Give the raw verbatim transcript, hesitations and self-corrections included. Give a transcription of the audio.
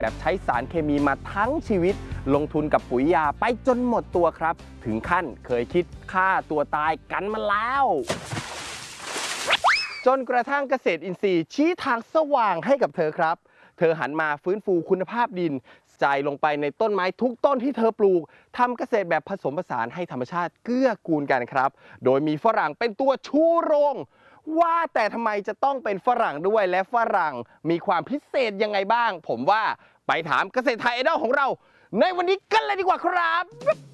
แบบใช้สารเคมีมาทั้งชีวิตลงทุนกับปุ๋ยยาไปจนหมดตัวครับถึงขั้นเคยคิดฆ่าตัวตายกันมาแล้วจนกระทั่งเกษตรอินทรีย์ชี้ทางสว่างให้กับเธอครับเธอหันมาฟื้นฟูคุณภาพดินใจลงไปในต้นไม้ทุกต้นที่เธอปลูกทำเกษตรแบบผสมผสานให้ธรรมชาติเกื้อกูลกันครับโดยมีฝรั่งเป็นตัวชูโรงว่าแต่ทำไมจะต้องเป็นฝรั่งด้วยและฝรั่งมีความพิเศษยังไงบ้างผมว่าไปถามเกษตรไทยไอดอลของเราในวันนี้กันเลยดีกว่าครับ